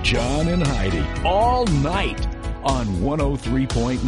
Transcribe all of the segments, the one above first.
John and Heidi, all night on 103.9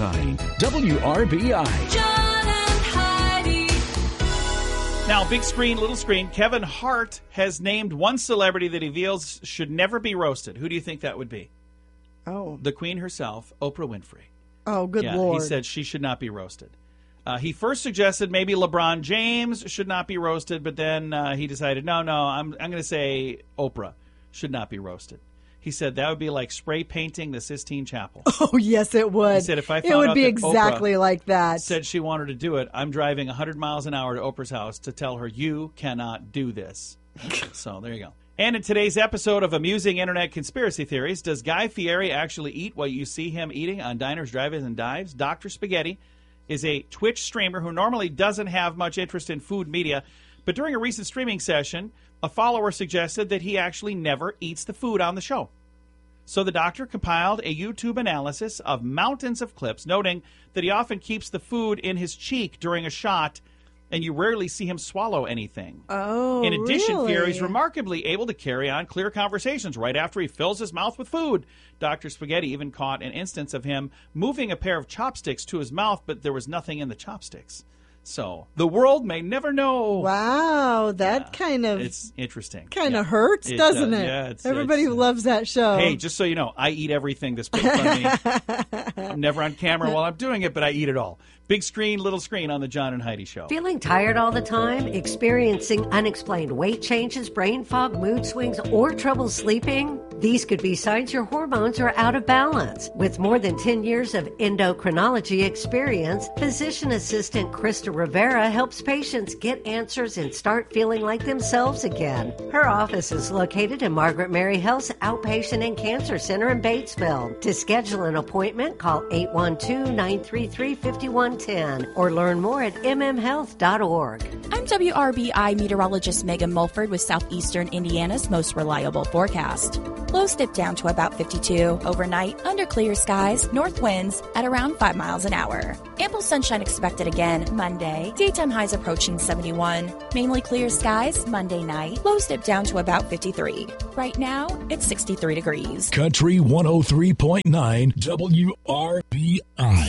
WRBI. John and Heidi. Now, big screen, little screen, Kevin Hart has named one celebrity that he feels should never be roasted. Who do you think that would be? Oh. The Queen herself, Oprah Winfrey. Oh, good Lord. He said she should not be roasted. He first suggested maybe LeBron James should not be roasted, but then he decided, no, I'm going to say Oprah should not be roasted. He said that would be like spray painting the Sistine Chapel. Oh, yes, it would. He said if I found it would out be that exactly Oprah like that. said she wanted to do it, I'm driving 100 miles an hour to Oprah's house to tell her, you cannot do this. So there you go. And in today's episode of Amusing Internet Conspiracy Theories, does Guy Fieri actually eat what you see him eating on Diners, Drive-Ins, and Dives? Dr. Spaghetti is a Twitch streamer who normally doesn't have much interest in food media, but during a recent streaming session, a follower suggested that he actually never eats the food on the show. So the doctor compiled a YouTube analysis of mountains of clips, noting that he often keeps the food in his cheek during a shot, and you rarely see him swallow anything. Oh, in addition, really? Fieri's remarkably able to carry on clear conversations right after he fills his mouth with food. Dr. Spaghetti even caught an instance of him moving a pair of chopsticks to his mouth, but there was nothing in the chopsticks. So the world may never know. Wow, that kind of... It's interesting. Kind of hurts, doesn't it? Yeah. Everybody loves that show. Hey, just so you know, I eat everything that's put in front of me. I'm never on camera while I'm doing it, but I eat it all. Big screen, little screen on the John and Heidi Show. Feeling tired all the time? Experiencing unexplained weight changes, brain fog, mood swings, or trouble sleeping? These could be signs your hormones are out of balance. With more than 10 years of endocrinology experience, physician assistant Krista Rivera helps patients get answers and start feeling like themselves again. Her office is located in Margaret Mary Health's Outpatient and Cancer Center in Batesville. To schedule an appointment, call 812-933-5110 or learn more at mmhealth.org. I'm WRBI meteorologist Megan Mulford with Southeastern Indiana's most reliable forecast. Lows dip down to about 52 overnight under clear skies, north winds at around 5 miles an hour. Ample sunshine expected again Monday. Daytime highs approaching 71. Mainly clear skies Monday night. Lows dip down to about 53. Right now, it's 63 degrees. Country 103.9 WRBI.